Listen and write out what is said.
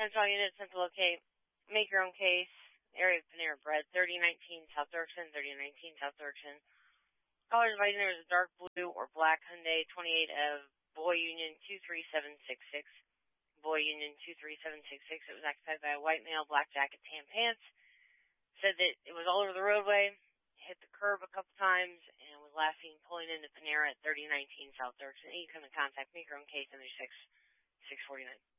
Central Unit, Central Locate, make your own case, area of Panera Bread, 3019 South Dirksen, 3019 South Dirksen. Colors advising there was a dark blue or black Hyundai 28 of Boy Union 23766. Boy Union 23766. It was occupied by a white male, black jacket, tan pants. Said that it was all over the roadway, hit the curb a couple times, and was last seen pulling into Panera at 3019 South Dirksen. And you come in contact, make your own case under 649.